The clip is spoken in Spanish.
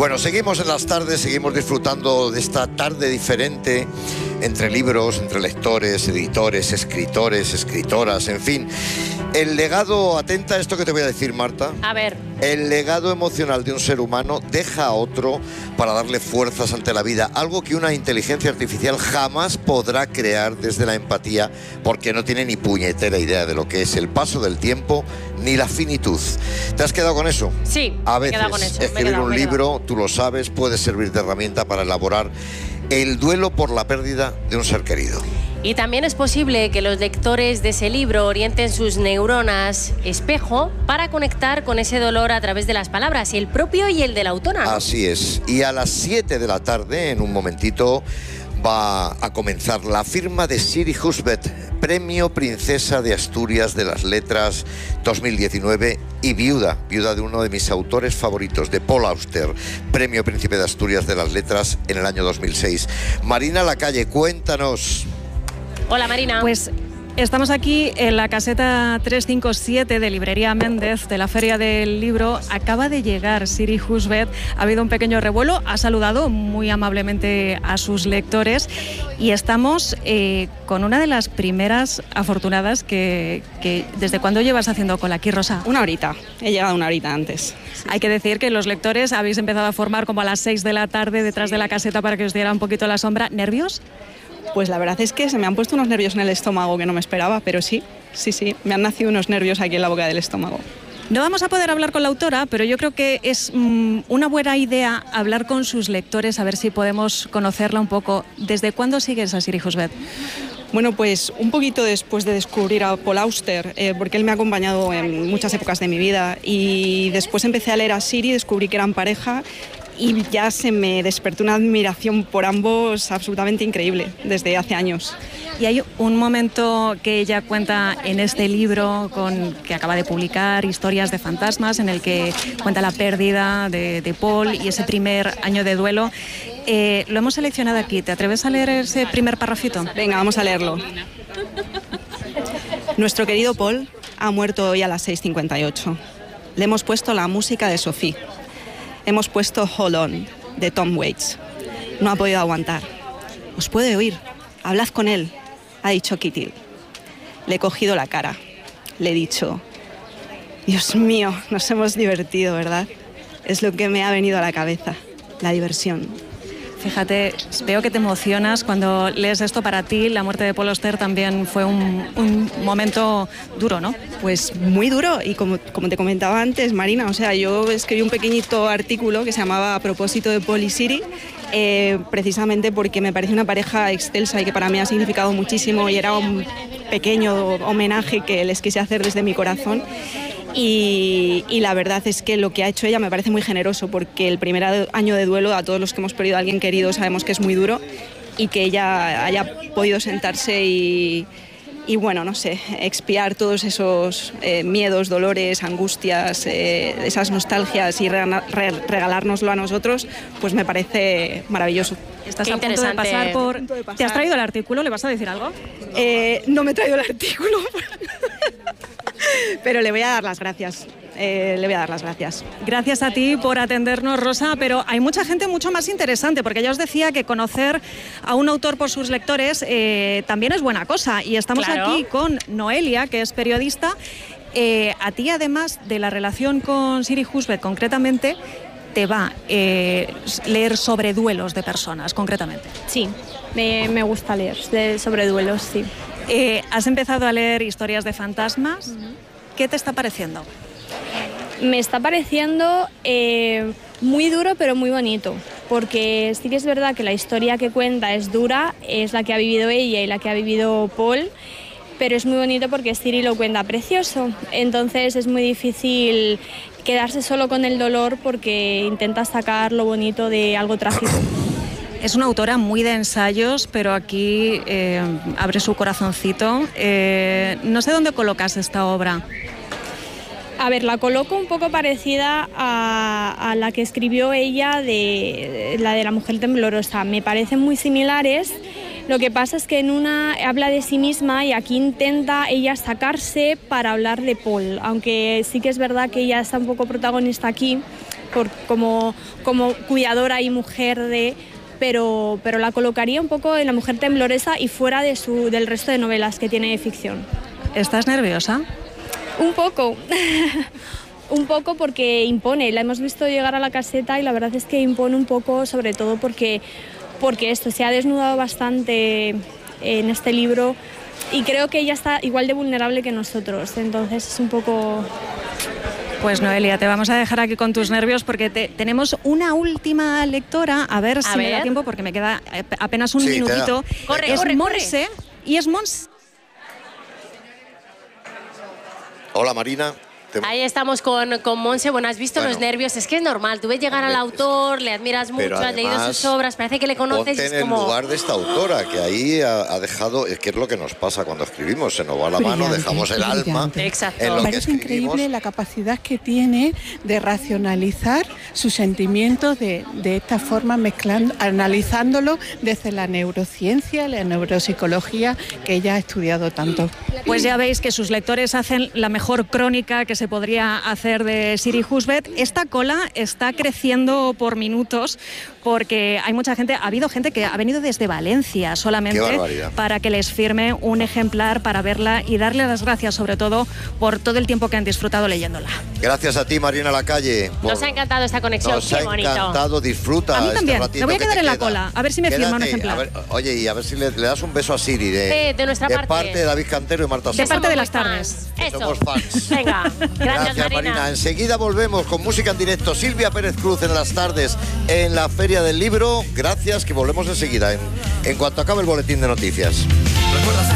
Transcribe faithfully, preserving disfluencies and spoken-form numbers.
Bueno, seguimos en las tardes, seguimos disfrutando de esta tarde diferente entre libros, entre lectores, editores, escritores, escritoras, en fin. El legado, atenta a esto que te voy a decir, Marta. A ver. El legado emocional de un ser humano deja a otro para darle fuerzas ante la vida, algo que una inteligencia artificial jamás podrá crear desde la empatía, porque no tiene ni puñetera idea de lo que es el paso del tiempo ni la finitud. ¿Te has quedado con eso? Sí, a me he veces quedado con eso. escribir me he quedado, un me he libro, quedado. tú lo sabes, puede servir de herramienta para elaborar el duelo por la pérdida de un ser querido. Y también es posible que los lectores de ese libro orienten sus neuronas espejo para conectar con ese dolor a través de las palabras, el propio y el de la autora, ¿no? Así es. Y a las siete de la tarde, en un momentito, va a comenzar la firma de Siri Husbeth, Premio Princesa de Asturias de las Letras dos mil diecinueve y viuda, viuda de uno de mis autores favoritos, de Paul Auster, Premio Príncipe de Asturias de las Letras en el año dos mil seis. Marina Lacalle, cuéntanos. Hola, Marina. Pues estamos aquí en la caseta trescientos cincuenta y siete de Librería Méndez de la Feria del Libro. Acaba de llegar Siri Husbeth, ha habido un pequeño revuelo, ha saludado muy amablemente a sus lectores y estamos eh, con una de las primeras afortunadas que, que... ¿Desde cuándo llevas haciendo cola aquí, Rosa? Una horita, he llegado una horita antes. Sí. Hay que decir que los lectores habéis empezado a formar como a las seis de la tarde detrás de la caseta para que os diera un poquito la sombra. ¿Nervios? Pues la verdad es que se me han puesto unos nervios en el estómago que no me esperaba, pero sí, sí, sí, me han nacido unos nervios aquí en la boca del estómago. No vamos a poder hablar con la autora, pero yo creo que es mmm, una buena idea hablar con sus lectores, a ver si podemos conocerla un poco. ¿Desde cuándo sigues a Siri Husbeth? Bueno, pues un poquito después de descubrir a Paul Auster, eh, porque él me ha acompañado en muchas épocas de mi vida, y después empecé a leer a Siri, descubrí que eran pareja, y ya se me despertó una admiración por ambos absolutamente increíble desde hace años. Y hay un momento que ella cuenta en este libro con, que acaba de publicar, Historias de fantasmas, en el que cuenta la pérdida de, de Paul y ese primer año de duelo. Eh, lo hemos seleccionado aquí. ¿Te atreves a leer ese primer parrafito? Venga, vamos a leerlo. Nuestro querido Paul ha muerto hoy a las seis cincuenta y ocho. Le hemos puesto la música de Sophie. Hemos puesto Hold On, de Tom Waits. No ha podido aguantar. Os puede oír. Hablad con él, ha dicho Kitty. Le he cogido la cara. Le he dicho, Dios mío, nos hemos divertido, ¿verdad? Es lo que me ha venido a la cabeza, la diversión. Fíjate, veo que te emocionas cuando lees esto. Para ti, la muerte de Paul Auster también fue un, un momento duro, ¿no? Pues muy duro, y como, como te comentaba antes, Marina, o sea, yo escribí un pequeñito artículo que se llamaba A propósito de Paul y Siri, eh, precisamente porque me parece una pareja excelsa y que para mí ha significado muchísimo, y era un pequeño homenaje que les quise hacer desde mi corazón. Y, y la verdad es que lo que ha hecho ella me parece muy generoso, porque el primer año de duelo, a todos los que hemos perdido a alguien querido, sabemos que es muy duro, y que ella haya podido sentarse y, y bueno, no sé, expiar todos esos eh, miedos, dolores, angustias, eh, esas nostalgias, y re re regalárnoslo a nosotros, pues me parece maravilloso. Estás a punto de pasar por... ¿Te has traído el artículo? ¿Le vas a decir algo? Eh, no me he traído el artículo, pero le voy a dar las gracias. Eh, le voy a dar las gracias. Gracias a ti por atendernos, Rosa, pero hay mucha gente mucho más interesante, porque ya os decía que conocer a un autor por sus lectores eh, también es buena cosa, y estamos claro. aquí con Noelia, que es periodista. Eh, a ti, además de la relación con Siri Husbeth concretamente, te va eh, leer sobre duelos de personas, concretamente. Sí, me, me gusta leer sobre duelos, sí. Eh, has empezado a leer Historias de fantasmas. Uh-huh. ¿Qué te está pareciendo? Me está pareciendo eh, muy duro, pero muy bonito, porque sí que es verdad que la historia que cuenta es dura, es la que ha vivido ella y la que ha vivido Paul, pero es muy bonito porque Siri lo cuenta precioso. Entonces es muy difícil quedarse solo con el dolor, porque intenta sacar lo bonito de algo trágico. Es una autora muy de ensayos, pero aquí eh, abre su corazoncito. Eh, no sé dónde colocas esta obra. A ver, la coloco un poco parecida a, a la que escribió ella, de, de la de La mujer temblorosa. Me parecen muy similares. Lo que pasa es que en una habla de sí misma, y aquí intenta ella sacarse para hablar de Paul, aunque sí que es verdad que ella está un poco protagonista aquí, por, como, como cuidadora y mujer de... Pero, pero la colocaría un poco en La mujer tembloresa y fuera de su, del resto de novelas que tiene de ficción. ¿Estás nerviosa? Un poco. Un poco porque impone. La hemos visto llegar a la caseta y la verdad es que impone un poco, sobre todo porque, porque esto se ha desnudado bastante en este libro y creo que ella está igual de vulnerable que nosotros. Entonces es un poco... Pues Noelia, te vamos a dejar aquí con tus nervios porque te, tenemos una última lectora, a ver a si ver. me da tiempo porque me queda apenas un sí, minutito. Corre, es corre, Monse corre. y es Monse. Hola Marina. Ahí estamos con, con Monse. Bueno, has visto bueno, los nervios. Es que es normal. Tú ves llegar al autor, le admiras mucho, has leído sus obras, parece que le conoces. Ponte en es como... el lugar de esta autora, que ahí ha, ha dejado... Es que es lo que nos pasa cuando escribimos. Se nos va la brillante, mano, dejamos el brillante. alma. Exacto. En lo Me que parece escribimos. increíble la capacidad que tiene de racionalizar sus sentimientos de, de esta forma, mezclando, analizándolo desde la neurociencia, la neuropsicología, que ella ha estudiado tanto. Pues ya veis que sus lectores hacen la mejor crónica que se podría hacer de Siri Husbeth. Esta cola está creciendo por minutos porque hay mucha gente, ha habido gente que ha venido desde Valencia solamente para que les firme un ejemplar para verla y darle las gracias sobre todo por todo el tiempo que han disfrutado leyéndola. Gracias a ti, Marina Lacalle. Por... Nos ha encantado esta conexión, Nos qué ha bonito. encantado, disfruta. A mí también, este me voy a quedar en la queda. cola, a ver si me Quédate, firma un ejemplar. A ver, oye, y a ver si le, le das un beso a Siri de, de, de nuestra de parte. parte de David Cantero y Marta De Sosa. parte de las tardes. Eso. Somos fans. Venga, gracias, gracias Marina. Marina. Enseguida volvemos con música en directo. Silvia Pérez Cruz en las tardes en la Feria del Libro. Gracias, que volvemos enseguida en, en cuanto acabe el boletín de noticias.